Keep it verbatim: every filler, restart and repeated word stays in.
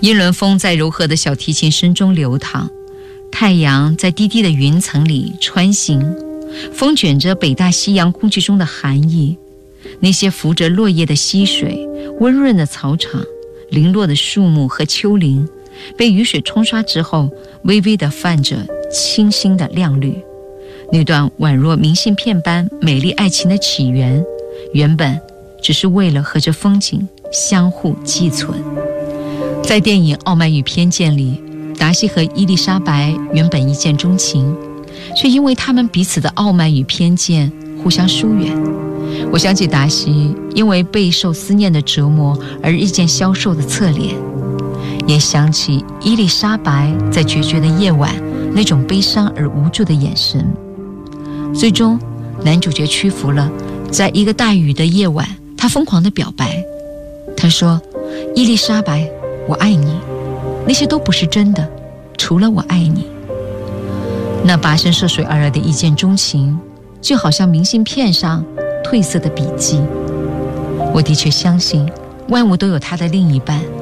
英伦风在柔和的小提琴声中流淌，太阳在低低的云层里穿行，风卷着北大西洋空气中的寒意。那些浮着落叶的溪水，温润的草场，零落的树木和丘陵，被雨水冲刷之后，微微地泛着清新的亮绿。那段宛若明信片般美丽爱情的起源，原本只是为了和这风景相互寄存。在电影《傲慢与偏见》里，达西和伊丽莎白原本一见钟情，却因为他们彼此的傲慢与偏见互相疏远。我想起达西因为备受思念的折磨而日渐消瘦的侧脸，也想起伊丽莎白在决绝的夜晚那种悲伤而无助的眼神。最终男主角屈服了，在一个大雨的夜晚，他疯狂地表白。他说：伊丽莎白，我爱你，那些都不是真的，除了我爱你。那跋山涉水而来的一见钟情，就好像明信片上褪色的笔迹。我的确相信万物都有它的另一半，